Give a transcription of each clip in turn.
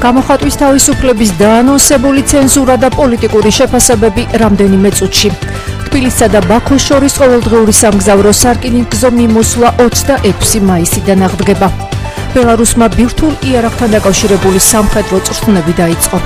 გამოხატვის თავისუფლების დაანონსებული ცენზურა და პოლიტიკური შეფასებები რამდენიმე წუთში. თბილისსა და ბაქოს შორის ყოველდღიური სამგზავრო სარკინიგზო მიმოსვლა 26 მაისიდან აღდგება. ბელარუსმა ბირთვულ იარაღთან დაკავშირებული სამხედრო წვრთნები დაიწყო.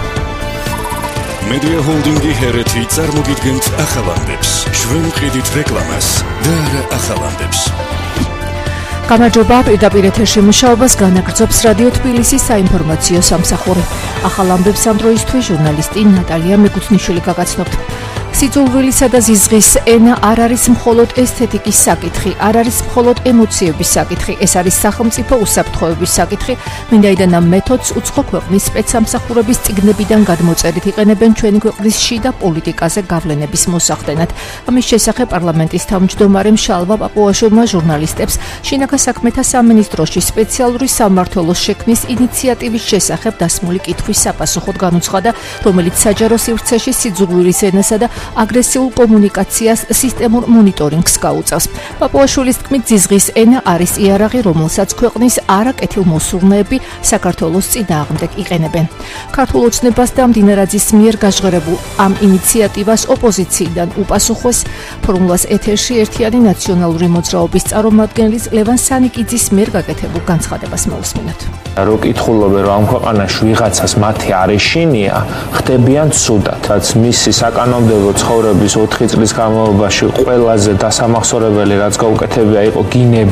Media Holding-ი ჰერეთი წარმოგიდგენთ ახალამდებს. ჩვენ ვყიდით რეკლამას და არა ახალამდებს. გამარჯობა, პირდაპირ ეთერში მუშაობას განაგრძობს რადიო თბილისის საინფორმაციო სამსახური. ახალამდებს ამ დროისთვის ჟურნალისტი ნატალია მეკუთვნიშვილი გაგაცნობთ. სიძულვილისა და ზიზღის ენა არ არის მხოლოდ ესთეტიკის საკითხი, არ არის მხოლოდ ემოციების საკითხი, ეს არის სახელმწიფო უსაფრთხოების საკითხი. მინდაიდან ამ მეთოდს უცხო ქვეყნის სპეცსამსახურების წიგნებიდან გადმოწერით იყენებენ ჩვენი ქვეყნის შიდა პოლიტიკაზე გავლენების მოსახდენად. ამის შესახებ პარლამენტის თავმჯდომარემ შალვა პაპუაშვილმა ჟურნალისტებს შინაგან საქმეთა სამინისტროში სპეციალური სამმართველოს შექმნის ინიციატივის შესახებ დასმული კითხვის საპასუხოდ განუცხადა, რომელიც საჯარო სივრცეში სიძულვილის ენასა და აგრესიულ კომუნიკაციას სისტემურ მონიტორინგს გაუწევს. პაპუაშვილის თქმით, ზიზღის ენა არის იარაღი, რომელსაც ქვეყნის არაკეთილმოსურნეები საქართველოს წინააღმდეგ იყენებენ. ქართულ ოცნებას და მდინარაძის მიერ გაჟღერებულ ამ ინიციატივას ოპოზიციიდან უპასუხოს ფორმულას ეთერში ერთიანი ნაციონალური მოძრაობის წარმომადგენლის ლევან სანიკიძის მიერ გაკეთებულ განცხადებას მოусმინოთ. რო კითხულობენ, რომ ამ ქვეყანაში ვიღაცას მათი არ ეშინია, ხდებიან ცუდად. რაც მისი საკანონმდებლო ცხოვრების 4 წლის განმავლობაში ყველაზე დასამახსოვრებელი რაც გაუკეთებია იყო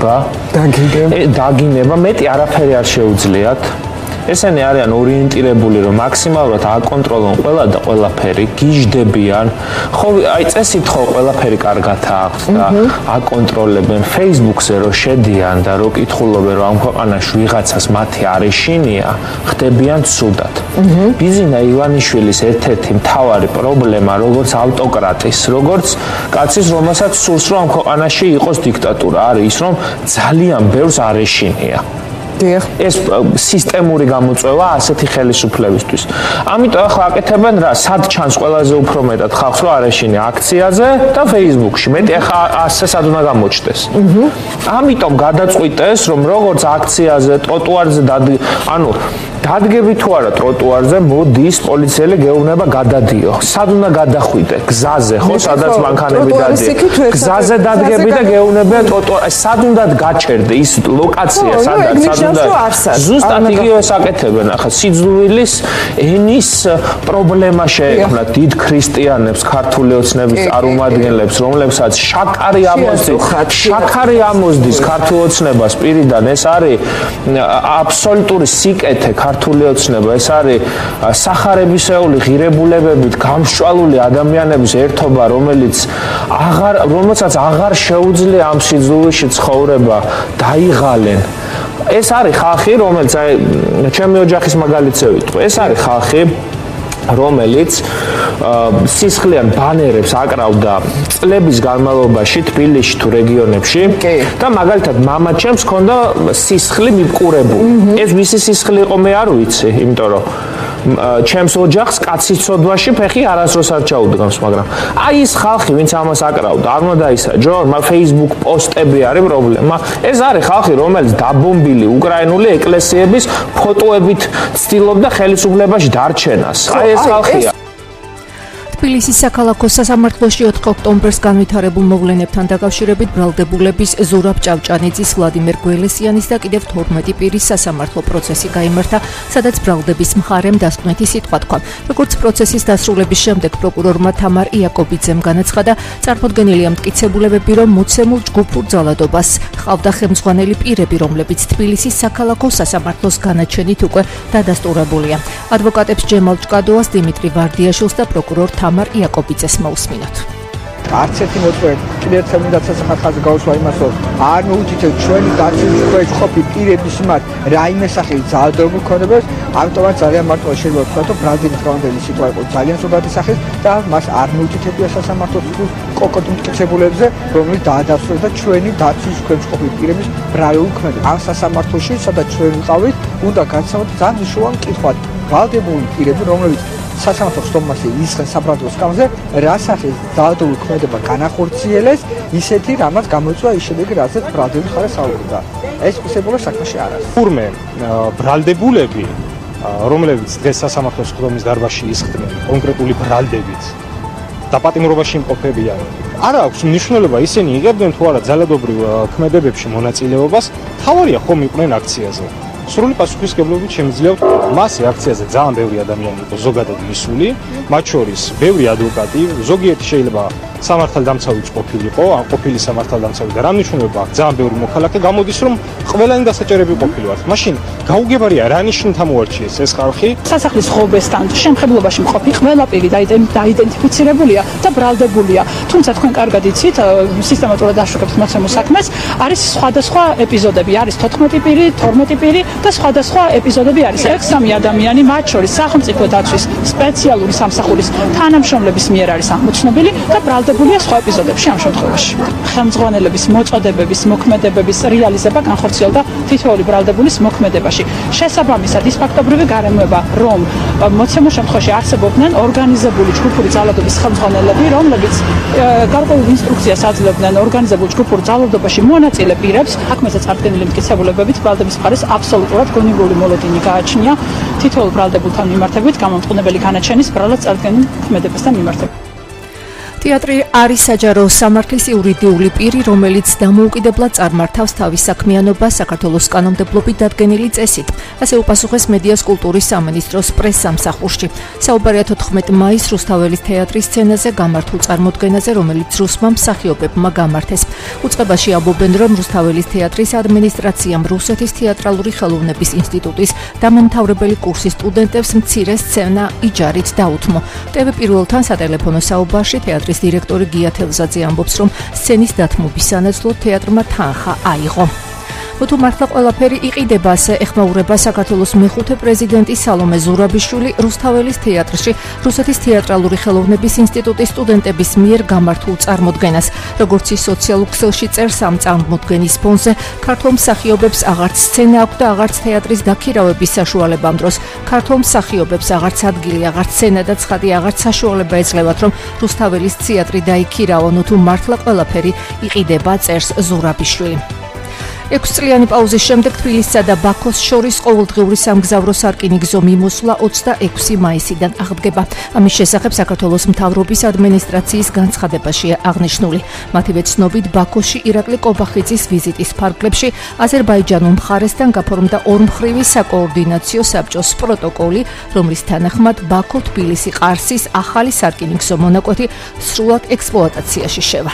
დაგინება, მეტი არაფერი არ შეუძლიათ. ესენი არიან ორიენტირებული, რომ მაქსიმალურად აკონტროლონ ყველა და ყველაფერი, გიჟდებიან. ხო, აი წესით ხო ყველაფერი კარგად აქვს და აკონტროლებენ. Facebook-ზე რო შედიან და რო კითხულობენ, რომ ამ ქვეყანაში ვიღაცას მათი არ ეშინია, ხდებიან ცუდად. ბიზინა ივანიშვილის ერთ-ერთი მთავარი პრობლემა, როგორც ავტოკრატის, როგორც კაცის, რომელსაც სურს, რომ ამ ქვეყანაში იყოს დიქტატურა, არის ის, რომ ძალიან ბევრს არ ეშინია. ეს სისტემური გამოწვევა ასეთი ხელისუფლებისთვის. ამიტომ ახლა აკეთებენ რა, სად ჩანს ყველაზე უფრო მეტად ხალხს რომ არ ეშინია აქციაზე და Facebook-ში. მეტი ახლა ასე სად უნდა გამოჩნდეს. ამიტომ გადაწყვიტეს, რომ როგორც აქციაზე, ტროტუარზე ანუ დადგები თუ არა ტროტუარზე, მოდის პოლიციელი გეუბნება გადადიო. სად უნდა გადახვიდე? გზაზე, ხო, სადაც მანქანები დადიან. გზაზე დადგები და გეუბნებიან ტროტუარზე. სად უნდა გაჩერდე ის ლოკაცია, სადაც ზუსტად იგივეს აკეთებენ. ახლა სიძულვილის ენის პრობლემა შეექმნათ დიდ ქრისტიანებს, ქართული ოცნების წარმომადგენლებს, რომლებსაც შაქარი ამოსდის ქართულ ოცნებას პირიდან. ეს არის აბსოლუტური სიკეთე ქართული ოცნება, ეს არის სახარებისეული ღირებულებებით გამსჭვალული ადამიანების ერთობა, რომელსაც აღარ შეუძლია ამ სიძულვილში ცხოვრება დაიღალენ. ეს არის ხალხი, რომელიც ჩემი ოჯახის მაგალითზე ვიტყვი. ეს არის ხალხი, რომელიც სისხლიან ბანერებს აკრავდა წლების განმავლობაში თბილისში თუ რეგიონებში და მაგალითად მამაჩემს ჰქონდა სისხლი მიბყურებული. ეს ვისი სისხლი იყო მე არ ვიცი, იმიტომ რომ ჩემს ოჯახს კაცის ცოდვაში ფეხი არასდროს არ ჩაუდგამს, მაგრამ აი ეს ხალხი, ვინც ამას აკრავდა, არ უნდა დაისაჯო, Facebook პოსტები არის პრობლემა. ეს არის ხალხი, რომელიც დაბომბილი უკრაინული ეკლესიების ფოტოებით ცდილობდა ხელისუფლებაში დარჩენას. აი ეს ხალხია. თბილისის საქალაქო სასამართლოში 4 ოქტომბერს განვითარებულ მოვლენებთან დაკავშირებით ბრალდებულების ზურაბ ჭავჭანიძის, ვლადიმერ გველესიანის და კიდევ 12 პირის სასამართლო პროცესი გაიმართა, სადაც ბრალდების მხარემ დასკვნითი სიტყვა თქვა. როგორც პროცესის დასრულების შემდეგ პროკურორმა თამარ იაკობიძემ განაცხადა, წარმოდგენილია მტკიცებულებები, რომ მოცემულ ჯგუფურ ძალადობას ჰყავდა ხელმძღვანელი პირები, რომლებიც თბილისის საქალაქო სასამართლოს განაჩენით უკვე დადასტურებულია. ადვოკატებს ჯემალ ჭკადოას, დიმიტრი ვარდიაშვილს და პროკურორ თამარ იაკობიძეს მოусმინოთ. არც ერთი მოწვევა კიდევ ერთხელ მინდა სასამართლოზე გავუსვა იმას, რომ არ მოუჩითებ ჩვენი დაცვის ქვეშ ყოფილი პირების მიმართ რაიმე სახის ძალადობრივ ქონებას, ამიტომაც ძალიან მარტო შეიძლება ვთქვათ, რომ ბრალდების გამანდელი სიტყვა იყო ძალიან სრულად სახის და მას არ მოუჩითებია სასამართლოს კონკრეტულ მტკიცებულებებზე, რომელიც დაადასტურებს და ჩვენი დაცვის ქვეშ ყოფილი პირების ბრალდებული ქმედება. ამ სასამართლოში, სადაც ჩვენ ვიყავით, უნდა გაცნოთ ძალიან მნიშვნელოვანი კითხვა. ბრალდებული პირები, რომლებიც სასამართლო ხსოვმასე ისხენ საბრალდებო სკამზე, რა სახის ძალადობრივი ქმედება განახორციელეს, ისეთი რამაც გამოიწვია ის შედეგი, რასაც ბრალდების მხარე საუბრობდა. ეს მისებულა საქმეში არ არის. თურმე ბრალდებულები რომლებიც დღეს სასამართლოს ხდომის დარბაზში ისხდნენ კონკრეტული ბრალდებით და პატიმრობაში იმყოფებიან. არ აქვს მნიშვნელობა ისინი იღებდნენ თუ არა ძალადობრივ ქმედებებში მონაწილეობას, თავარია ხომ იყვნენ აქციაზე. სრული პასუხისმგებლობით შემიძლია მასე აქციაზე ძალიან ბევრი ადამიანი იყო ზოგადად მისული, მათ შორის ბევრი ადვოკატი, ზოგიერთი შეიძლება სამართალდამცავიც ყოფილიყო, ან ყოფილი სამართალდამცავი და რა მნიშვნელობა აქვს ძალიან ბევრი მოქალაქე გამოდის რომ ყველანი დასაჭერები ყოფილიყავთ. მაშინ გაუგებარია რა ნიშნით ამოარჩიეს ეს ხალხი. სასახლის ხობესთან შემხებლობაში მყოფი ყველა პირი დაიდენტიფიცირებულია და ბრალდებულია. თუმცა თქვენ კარგად იცით, სისტემატურად აშუქებთ მოცემულ საქმეს, არის სხვადასხვა ეპიზოდები, არის 14 პირი, 12 პირი და სხვადასხვა ეპიზოდები არის. 6-3 ადამიანი, მათ შორის სახელმწიფო დაცვის სპეციალური სამსახურის თანამშრომლების მიერ არის აღმოჩნებული და ბრალდებულია სხვა ეპიზოდებში ამ შემთხვევაში. ხელმძღვანელების მოწოდებების, მოქმედებების რეალიზება განხორციელდა თითოეული ბრალდებულის მოქმედებაში. შესაბამისად, ის ფაქტობრივი გარემოება, რომ მოცემულ შემთხვევაში არსებობდნენ ორგანიზებული ჯგუფური ძალადობის ხელმძღვანელები, რომლებიც გარკვეულ ინსტრუქციას აძლევდნენ ორგანიზებულ ჯგუფურ ძალადობაში მონაწილე პირებს, აქ მეც წარდგენილი მტკიცებულებებით ბრალდების მხარეს აბსოლუტურად გონივრული მოლოდინი გააჩნია თითოეულ ბრალდებულთან მიმართებით გამომწყობებელი განაჩენის ბრალად წარდგენილ ქმედებასთან მიმართებით. თეატრი არის საჯარო სამართლის იურიდიული პირი, რომელიც დამოუკიდებლად წარმართავს თავის საქმიანობას საქართველოს კანონმდებლობით დადგენილი წესით. ასე უპასუხეს მედიას კულტურის სამინისტროს პრესსამსახურში. საუბარია 14 მაისს რუსთაველის თეატრის სცენაზე გამართულ წარმოდგენაზე, რომელიც რუსმა მსახიობებმა გამართეს. უწყებაში ამბობენ, რომ რუსთაველის თეატრის ადმინისტრაციამ რუსეთის თეატრალური ხელოვნების ინსტიტუტის დამამთავრებელი კურსის სტუდენტებს მცირე სცენა იჯარით დაუთმო. TV პირველთან სატელეფონო საუბარში თეატრის დირექტორი გია თელზაძე ამბობს, რომ სცენის დათმობის სანაცვლოდ თეატრმა თანხა აიღო. თუ მართლა ყველაფერი იყიდება, ასე ეხმაურება საქართველოს მეხუთე პრეზიდენტი სალომე ზურაბიშვილი რუსთაველის თეატრში რუსეთის თეატრალური ხელოვნების ინსტიტუტის სტუდენტების მიერ გამართულ წარმოდგენას. როგორც ის სოციალურ ქსელში წერს, ამ წარმოდგენის ფონზე ქართულ მსახიობებს აღარც სცენა აქვს და აღარც თეატრის დაქირავების საშუალება ამ დროს. ქართულ მსახიობებს აღარც ადგილი, აღარც სცენა და ცხადი აღარც საშუალება ეძლევათ, რომ რუსთაველის თეატრი დაიქირავონ, თუ მართლა ყველაფერი იყიდება, წერს ზურაბიშვილი. 6 წლიანი პაუზის შემდეგ თბილისსა და ბაქოს შორის ყოველდღიური სამგზავრო სარკინიგზო მიმოსვლა 26 მაისიდან აღდგება. ამის შესახებ საქართველოს მთავრობის ადმინისტრაციის განცხადებაშია აღნიშნული. მათივე ცნობით, ბაქოში ირაკლი კობახიძის ვიზიტის ფარგლებში აზერბაიჯანულ მხარესთან გაფორმდა ორმხრივი საკოორდინაციო საბჭოს პროტოკოლი, რომლის თანახმად ბაქო-თბილისი-ყარსის ახალი სარკინიგზო მონაკვეთი სრულად ექსპლუატაციაში შევა.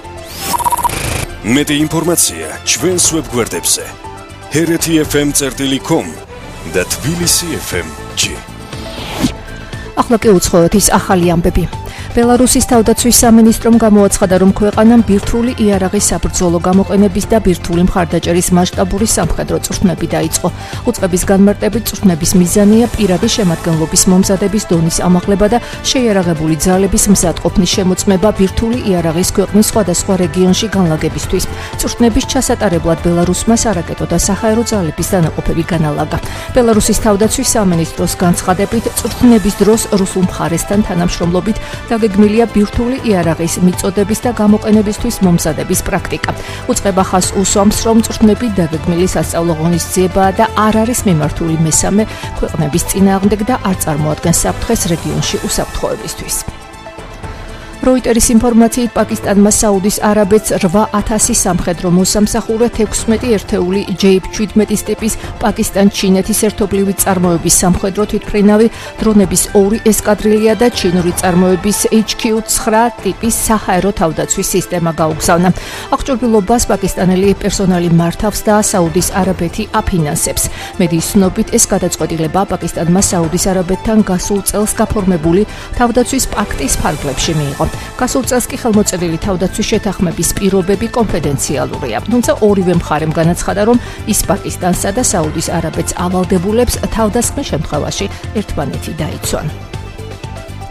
მეტი ინფორმაცია ჩვენს ვებგვერდებზე hereti.fm.com და tbilisi.fm.g. ახლა კი უცხოეთ ის ახალი ამბები. ბელარუსის თავდაცვის სამინისტრომ გამოაცხადა, რომ ქვეყანამ ბირთვული იარაღის საბრძოლო გამოყენების და ბირთვული მხარდაჭერის მასშტაბური სამხედრო წვრთნები დაიწყო. უწყების განმარტებით წვრთნების მიზანია პირადი შემადგენლობის მომზადების დონის ამაღლება და შეიარაღებული ძალების მზადყოფნის შემოწმება ბირთვული იარაღის ქვეყნის სხვადასხვა რეგიონში განლაგებისთვის. წვრთნების ჩასატარებლად ბელარუსმა სარაკეტო და საჰაერო ძალების დანაყოფები განალაგა. ბელარუსის თავდაცვის სამინისტროს განცხადებით, წვრთნების დროს რუსულ მხარესთან თანამშრომლობით გეგმილია ბირთვული იარაღის მიწოდების და გამოყენებისთვის მომზადების პრაქტიკა. უწყება ხაზს უსვამს, რომ წვრთნები დაგეგმილი სასწავლო ღონისძიებაა და არ არის მიმართული მესამე ქვეყნების წინააღმდეგ და არ წარმოადგენს საფრთხეს რეგიონში უსაფრთხოებისთვის. როიტერის ინფორმაციით, პაკისტანმა საუდის არაბეთს 8000 სამხედრო მოსამსახურე 16 ერთეული J-17 ტიპის პაკისტან-ჩინეთის ერთობლივი წარმოების სამხედრო თვითმფრინავი დრონების 2 ესკადრილია და ჩინური წარმოების HQ-9 ტიპის საჰაერო თავდაცვის სისტემა გაუგზავნა. აღჭურვილობას პაკისტანელი პერსონალი მართავს და საუდის არაბეთი აფინანსებს. მედიის ცნობით, ეს გადაწყვეტილება პაკისტანმა საუდის არაბეთთან გასულ წელს გაფორმებული თავდაცვის პაქტის ფარგლებში მიიღო. გასულ წელს კი ხელმოწერილი თავდაცვის შეთანხმების პირობები კონფიდენციალურია. თუმცა ორივე მხარემ განაცხადა, რომ ის პაკისტანსა და საუდის არაბეთს ავალდებულებს თავდასხმის შემთხვევაში ერთმანეთი დაიცვან.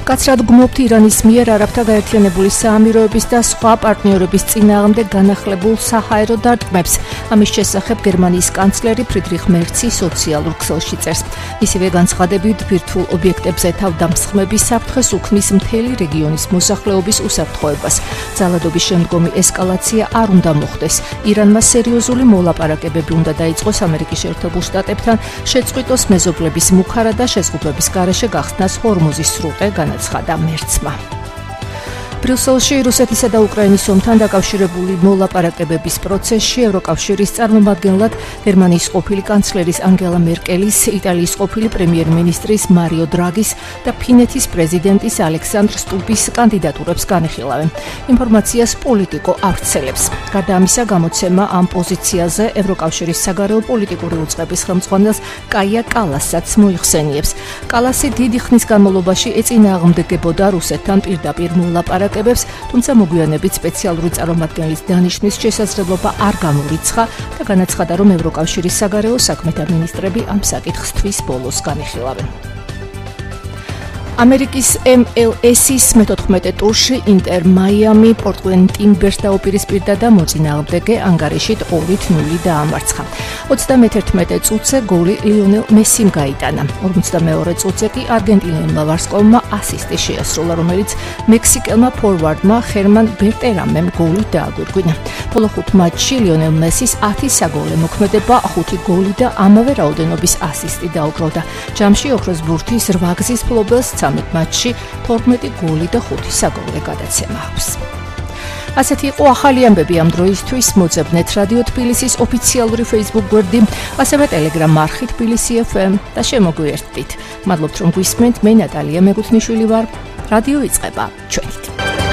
მკაცრად გმობთ ირანის მიერ არაბთა გაერთიანებული საამიროების და სხვა პარტნიორების წინააღმდეგ განახლებულ საჰაერო დარტყმებს. ამის შესახებ გერმანიის კანცლერი ფრიდრიხ მერცი სოციალურ ქსელში წერს. ისევე განცხადებით ბირთვულ ობიექტებზე თავდამსხმების საფრთხეს უქმნის მთელი რეგიონის მოსახლეობის უსაფრთხოებას. ძალადობის შემდგომი ესკალაცია არ უნდა მოხდეს. ირანმა სერიოზული მოლაპარაკებები უნდა დაიწყოს ამერიკის შეერთებულ შტატებთან, შეწყვიტოს მეზობლების მუქარა და შეზღუდვების გარეშე გახსნას ჰორმუზის სრუტე, განაცხადა მერცმა. ბრიუსელში რუსეთისა და უკრაინის ომთან დაკავშირებული მოლაპარაკებების პროცესში ევროკავშირის წარმომადგენლად გერმანიის ყოფილი კანცლერის ანგელა მერკელის, იტალიის ყოფილი პრემიერ-მინისტრის მარიო დრაგის და ფინეთის პრეზიდენტის ალექსანდრ სტუბის კანდიდატურებს განიხილავენ. ინფორმაციას პოლიტიკო ავრცელებს. გარდა ამისა, გამოცემა ამ პოზიციაზე ევროკავშირის საგარეო პოლიტიკური უწყების ხელმძღვანელს კაია კალასაც მოიხსენიებს. კალასი დიდი ხნის განმავლობაში ეწინააღმდეგებოდა რუსეთთან პირდაპირ მოლაპარაკებებს, თუმცა მოგვიანებით სპეციალური წარმომადგენლის დანიშვნის შესაძლებლობა არ გამორიცხა და განაცხადა, რომ ევროკავშირის საგარეო საქმეთა მინისტრები ამ საკითხისთვის ბოლოს განიხილავენ. ამერიკის MLS-ის მე-14 ტურში ინტერ მაიამი პორტლენდ ტიმბერს დაუპირისპირდა და მოწინააღმდეგე ანგარიშით 2-0 დაამარცხა. 31 წუთზე გოლი ლიონელ მესიმ გაიტანა. 42 წუთზე კი არგენტინელმა ვარსკვლავმა ასისტი შეასრულა, რომელიც მექსიკელმა ფორვარდმა ხერმან ბერტერამემ გოლი დააგვირგვინა. ბოლო 5 მატჩში ლიონელ მესის 10 საგოლე მოქმედება, 5 გოლი და ამავე რაოდენობის ასისტი დაუკრავდა. ჯამში ოქროს ბურთის 8 გზის ფლობელს 13 მატჩში 12 გოლი და 5 საგოლე გადაცემა აქვს. ასეთი იყო ახალი ამბები ამ დროისთვის. მოძებნეთ რადიო თბილისის ოფიციალური Facebook გვერდი, ასევე Telegram არხი თბილისი FM და შემოგვიერთდით. მადლობთ რომ გვისმენთ. მე ნატალია მეგუთნიშვილი ვარ. რადიო იწყება ჩვენით.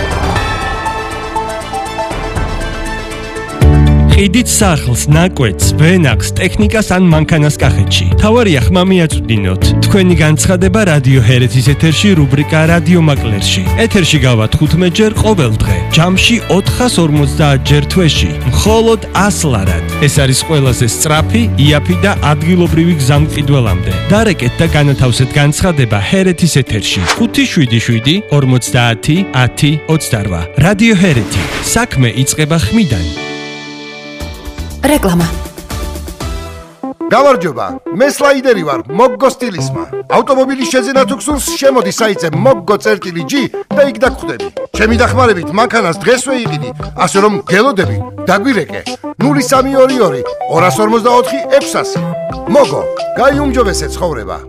ყიდით სახლს, ნაკვეთს, ვენახს, ტექნიკას ან მანქანას კახეთში. თავარია ხმა მიაწვდინოთ. თქვენი განცხადება რადიო ჰერეთის ეთერში რუბრიკა რადიო მაკლერში. ეთერში გავა 15 ჯერ ყოველ დღე. ჯამში 450 ჯერ თვეში. მხოლოდ 100 ლარად. ეს არის ყველაზე სწრაფი, იაფი და ადგილობრივი გზამკიდველამდე. დარეკეთ და განათავსეთ განცხადება ჰერეთის ეთერში. 577 50 10 28. რადიო ჰერეთი. საქმე იწყება ხმიდან. რეკლამა. გამარჯობა, მე სლაიდერი ვარ, მოგგო სტილისმა. ავტომობილის შეძენა თუ გსურს, შემოდი საიტზე moggo.g და იქ დაგხვდები. ჩემი დახმარებით მანქანას დღესვე იყიდი, ასე რომ გელოდები, დაგვირეკე. 0322 254 600. მოგო, გაიუმჯობესე ცხოვრება.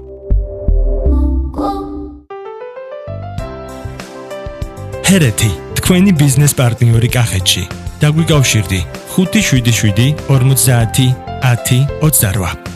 ჰერეთი, თქვენი ბიზნეს პარტნიორი კახეთში. დაგვიკავშირდი 577 50 10 28.